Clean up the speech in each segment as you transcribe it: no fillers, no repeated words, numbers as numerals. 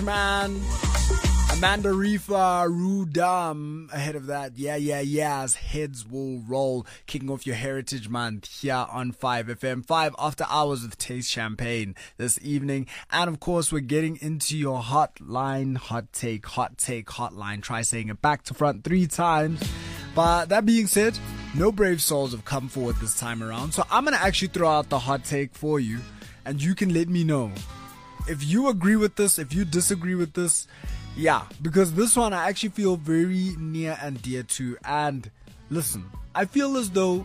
Man, Amanda Rifa, Rudam. Ahead of that, as Heads Will Roll, kicking off your Heritage Month here on 5FM. 5 after hours with Taste Champagne this evening. And of course, we're getting into your hot take hotline. Try saying it back to front 3 times. But that being said, no brave souls have come forward this time around. So I'm going to actually throw out the hot take for you, and you can let me know if you agree with this, if you disagree with this. Yeah, because this one I actually feel very near and dear to. And listen, I feel as though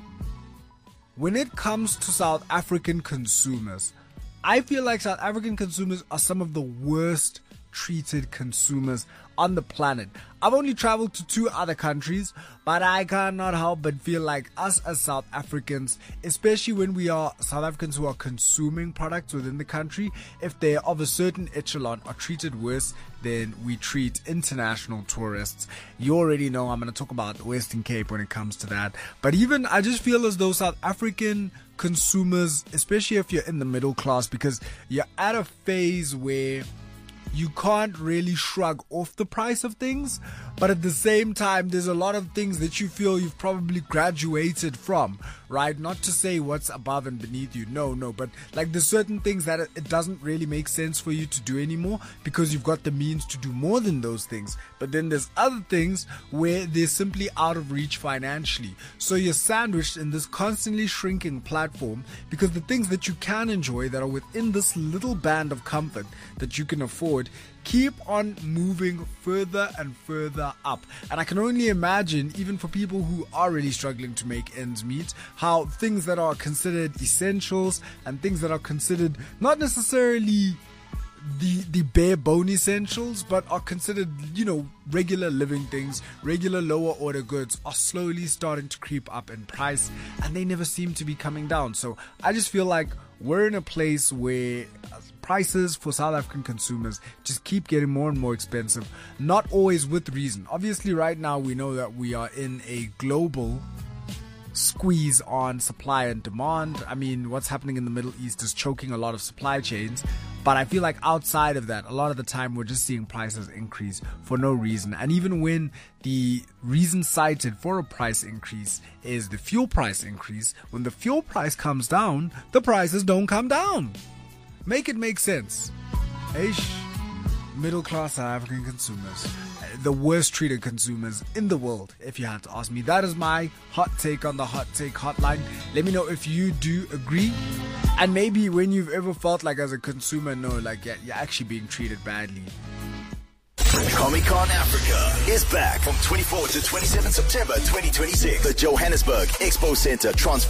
when it comes to South African consumers, I feel like South African consumers are some of the worst treated consumers on the planet. I've only traveled to 2 other countries, but I cannot help but feel like us as South Africans, especially when we are South Africans who are consuming products within the country, if they're of a certain echelon, are treated worse than we treat international tourists. You already know I'm going to talk about the Western Cape when it comes to that. But even I just feel as though South African consumers, especially if you're in the middle class, because you're at a phase where you can't really shrug off the price of things, but at the same time, there's a lot of things that you feel you've probably graduated from, right? Not to say what's above and beneath you, no, but like there's certain things that it doesn't really make sense for you to do anymore because you've got the means to do more than those things. But then there's other things where they're simply out of reach financially. So you're sandwiched in this constantly shrinking platform because the things that you can enjoy that are within this little band of comfort that you can afford keep on moving further and further up. And I can only imagine, even for people who are really struggling to make ends meet, how things that are considered essentials and things that are considered not necessarily the bare bone essentials, but are considered, regular living things, regular lower order goods are slowly starting to creep up in price, and they never seem to be coming down. So I just feel like we're in a place where prices for South African consumers just keep getting more and more expensive, not always with reason. Obviously, right now we know that we are in a global squeeze on supply and demand. I mean, what's happening in the Middle East is choking a lot of supply chains. But I feel like outside of that, a lot of the time we're just seeing prices increase for no reason. And even when the reason cited for a price increase is the fuel price increase, when the fuel price comes down, the prices don't come down. Make it make sense. Middle class South African consumers, the worst treated consumers in the world, if you had to ask me. That is my hot take on the hot take hotline. Let me know if you do agree, and maybe when you've ever felt like as a consumer, you're actually being treated badly. Comic-Con Africa is back from 24 to 27 September 2026. The Johannesburg Expo Center transforms